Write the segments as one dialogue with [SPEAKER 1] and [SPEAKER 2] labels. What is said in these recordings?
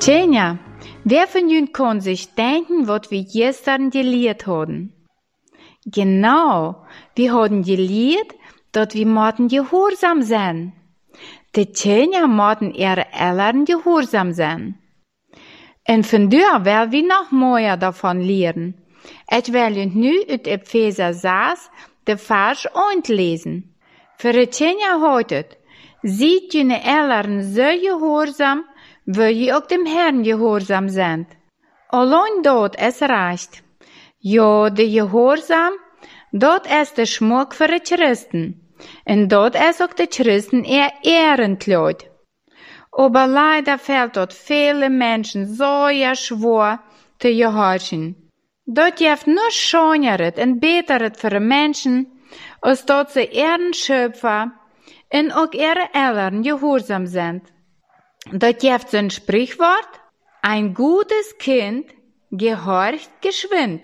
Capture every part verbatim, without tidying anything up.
[SPEAKER 1] Tjenja, wer von jün kann sich denken, was wir gestern gelehrt haben? Genau, wir haben gelehrt, dass wir moten gehorsam sein. Die Tjenja moten ihre Eltern gehorsam sein. Und von da will wir noch mehr davon lehren. Ich will uns nu uit Epheser sechs, de Vers eins lesen. Für die Tjenja heute, seid jene Eltern so gehorsam, weil je auch dem Herrn gehorsam sind. Allein dort ist recht. Ja, der Gehorsam, dort ist der Schmuck für die Christen. Und dort ist auch die Christen eher Ehrenkleid. Aber leider fällt dort viele Menschen so ja schwer zu gehorchen. Dort gibt nur schöneret und beteret für die Menschen, als dort sie ihren Schöpfer und auch ihre Eltern gehorsam sind. Dort gibt so ein Sprichwort, ein gutes Kind gehorcht geschwind.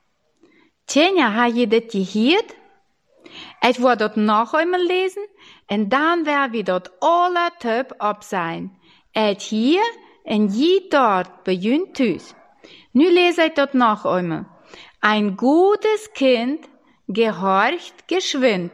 [SPEAKER 1] Tjenja, ha je das gehört? Ich will dort noch einmal lesen, und dann werden wir dort alle Typ ab sein. Et hier und je dort bei jün Tüs. Nu lese ich dort noch einmal. Ein gutes Kind gehorcht geschwind.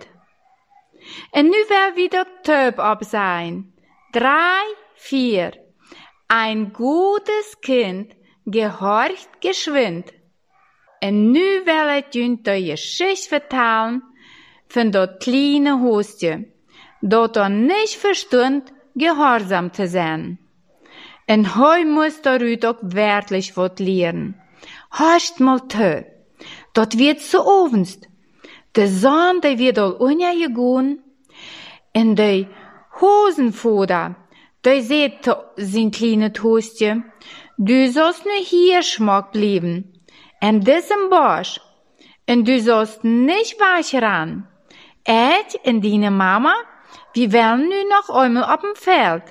[SPEAKER 1] Und nu werden wir dort Typ ab sein. Drei, vier. Ein gutes Kind gehorcht geschwind. Und nu will ich jün die Geschichte vertellen von dort kleine Hostje, dort er nicht verstund, gehorsam zu sein. Und heu muss darüber auch wirklich was lernen. Hast mal tö, dort wird so ovenst. De Sonne, die wird all ungegangen, und die Hosenfuder, die seht sein kleines Hostje, du sollst nur hier schmack bleiben, in diesem Busch, und du sollst nicht weich ran. Ich und deine Mama, wir wollen nu noch einmal auf dem Feld.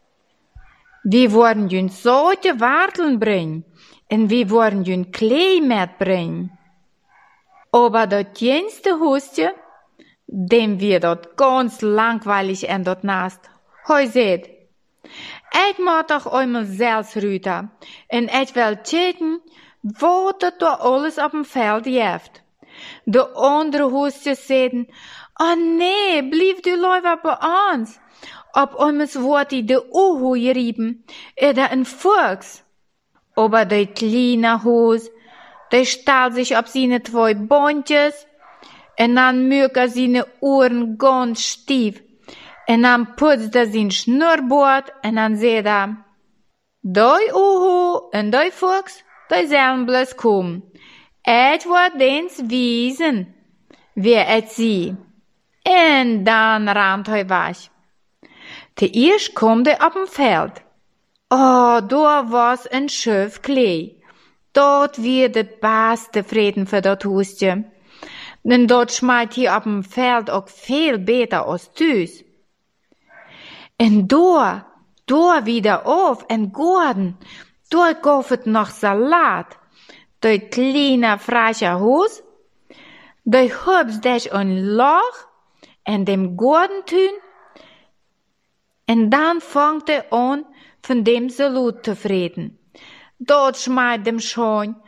[SPEAKER 1] Wir wollen jün solche Warteln bringen, und wir wollen jün Klee mitbringen. Aber das jüngste Hustje, dem wird dort ganz langweilig und dort nast. Heu seht, ich mag doch einmal selbst rüten, und ich will checken, wo das da alles auf dem Feld gibt. De andere Hustjes zeiden, oh nee, blieb du lieber bei uns. Ob einmal wordt die de Uhu gerieben, oder ein Fuchs. Aber de kleine Hus, de stellt sich auf seine zwei Bondjes, und dann mögt er seine Ohren ganz stief, und dann putzt er sein Schnurrbart, und dann sagt er, dei Uhu und dei Fuchs, dei sollen bloß kommen. Ich will dens wiesen, wer ich sie. Und dann rannt er weg. Zuerst kommt er auf dem Feld. Oh, da war's ein Schöf Klee. Dort wird das beste Frieden für das Hustje. Denn dort schmeißt hier auf dem Feld auch viel besser als Tüs. Und da, da wieder auf im Garten, dort kauft noch Salat. De kleine frische Hus, de hübs dich ein Loch in dem Gordentün, und dann fängt er an, von dem Salat zu reden. Dort schmeißt dem schon